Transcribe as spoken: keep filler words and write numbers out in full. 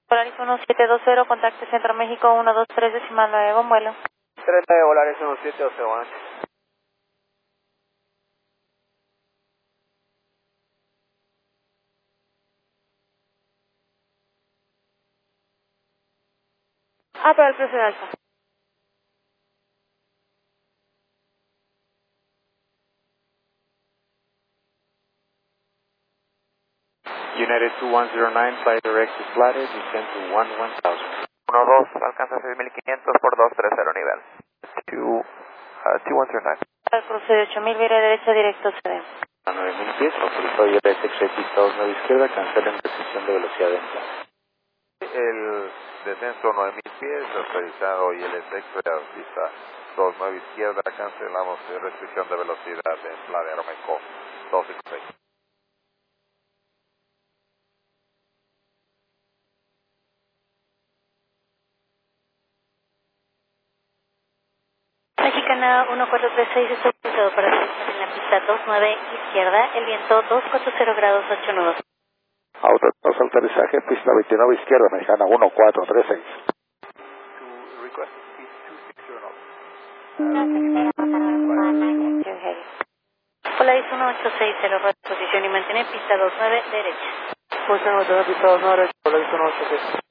Polaris uno siete dos cero, contacte Centro México uno dos tres decimal nueve, buen vuelo. treinta de Polaris uno siete dos cero. Ah, para el precio de alfa. United two one zero nine, fly direct to Flathead, descend to one one thousand. uno dos, alcanza seis mil quinientos por dos treinta nivel. two, uh, two one zero nine. Para el cruce de ocho mil, vire derecha directo C D. A nueve mil pies, autorizado y R S pista dos nueve izquierda, cancela en restricción de velocidad de entrada. El descenso nueve mil pies, autorizado y el efecto de la pista dos nueve izquierda, cancelamos de restricción de velocidad en la de Aeromeco dos cinco seis. Mexicana uno cuatro tres seis, está autorizado para aterrizar en la pista dos nueve izquierda, el viento dos cuatro cero grados ocho nudos. Auto, aterrizaje, pista veintinueve izquierda, mexicana uno cuatro tres seis. To request speed two six zero. Polaris uno ocho seis cero, posición y mantiene pista dos nueve derecha. Posición, pista dos nueve derecha, Polaris uno ocho seis.